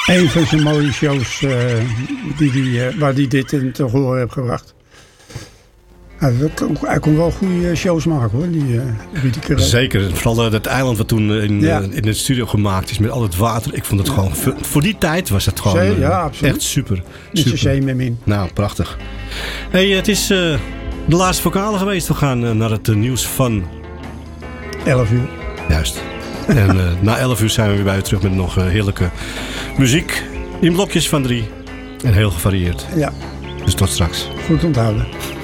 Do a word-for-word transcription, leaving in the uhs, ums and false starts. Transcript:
Een van zijn mooie shows uh, die die, uh, waar hij dit in te horen heeft gebracht. Hij, hij kon wel goede shows maken hoor, die uh, Rudy Karel. Zeker, vooral dat eiland wat toen in, ja. uh, in de studio gemaakt is met al het water. Ik vond het ja. gewoon, voor, voor die tijd was het gewoon uh, ja, echt super. Niet zee met min. Nou, prachtig. Hey, het is uh, de laatste vocale geweest. We gaan uh, naar het uh, nieuws van... elf uur. Juist. En uh, na elf uur zijn we weer bij u terug met nog uh, heerlijke muziek. In blokjes van drie. En heel gevarieerd. Ja. Dus tot straks. Goed onthouden.